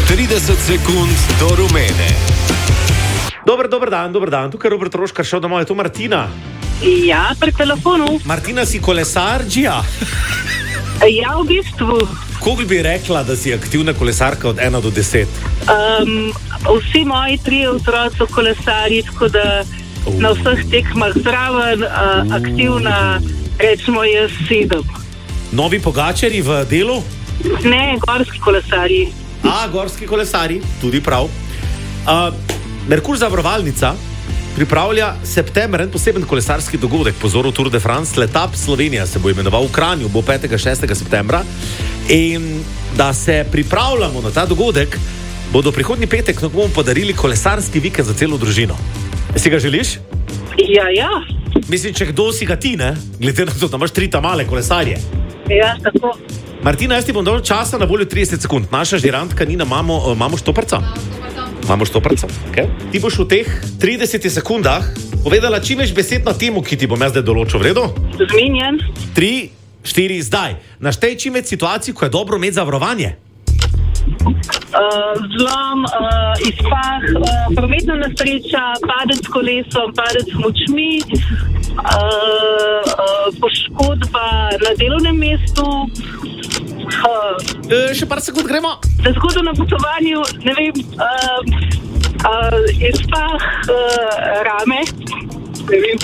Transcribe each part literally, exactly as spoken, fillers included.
trideset sekund do rumene. Dober, dober dan, dober dan. Tukaj je Robert Roškar, šel domov. Je to Martina? Ja, pri telefonu. Martina, si kolesarđija? Ja, v bistvu. Koliko bi rekla, da si aktivna kolesarka od ena do deset? Um, vsi moji trije otroci so kolesarji, tako da uh. na vseh tekmah zraven, uh, aktivna, recimo jaz sedem. Novi Pogačarji v delu? Ne, gorski kolesarji. A, gorski kolesarji, tudi prav. Uh, Merkur zavarovalnica pripravlja september en poseben kolesarski dogodek po vzoru Tour de France. Letap Slovenija se bo imenoval v Kranju, bo petega šestega septembra. In da se pripravljamo na ta dogodek, bodo prihodnji petek bomo podarili kolesarski vikend za celo družino. Si ga želiš? Ja, ja. Mislim, če kdo si ga ti, ne? Glede na to, da imaš tri ta male kolesarje. Ja, tako. Martina, jaz ti bom dal časa na voljo trideset sekund. Naša žirantka Nina, imamo, imamo štoparca? Imamo štoparca, okay. Ti boš v teh tridesetih sekundah povedala čim več besed na temu, ki ti bom jaz zdaj določil, v redu? Zmenjen. Tri, štiri, zdaj. Naštej čim več situacij, ko je dobro imeti zavarovanje. Uh, zlom, uh, izpah, uh, prometna nesreča, padec s kolesom, padec s močmi, uh, uh, poškodba na delovnem mestu. Uh, e, še par sekund gremo. Da zgodbo na potovanju, ne vem, uh, uh, izpah, uh, rame, ne vem,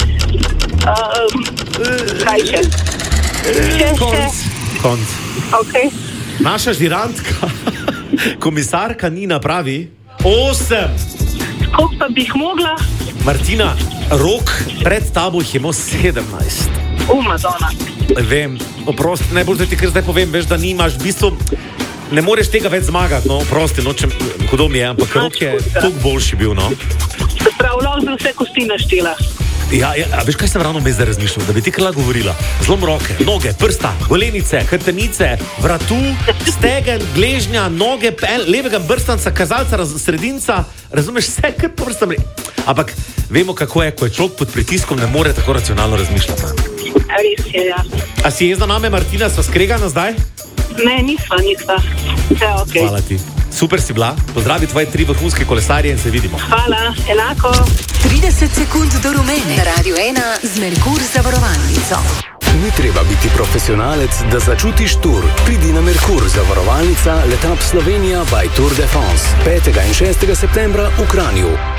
uh, kaj še? Še, konc, konc. Okay. Naša žirantka, komisarka Nina pravi osem. Koliko pa bi jih mogla? Martina, rok pred tabo jih je imel sedemnajst. U, Madonna. Vem, oprosti, najbolj da ti kar zdaj povem, veš, da nimaš, v bistvu ne moreš tega več zmagati, no, oprosti, no, če hudo mi je, ampak rok je toliko boljši bil, no. Se pravi, lahko bi vse kosti naštela. Ja, ja, a veš, kaj sem ravno me zdaj razmišljal, da bi ti kar govorila? Zlom roke, noge, prsta, golenice, hrbtenice, vratu, stegen, gležnja, noge, pel, levega brstanca, kazalca, raz, sredinca, razumeš, vse kar po vrstam. Ampak vemo, kako je, ko je človek pod pritiskom, ne more tako racionalno razmišljati. Res je, ja. A si jezda name, Martina, sva skregana zdaj? Ne, nisva, nisva. Vse ok. Hvala ti. Super si bila. Pozdravi tvoje tri vrhunske kolesarje in se vidimo. Hvala, enako. trideset sekund do rumene. Na Radio ena z Merkur zavarovalnico. Ni treba biti profesionalec, da začutiš tur. Pridi na Merkur zavarovalnica Letap Slovenija by Tour de France. petega in šestega septembra v Kranju.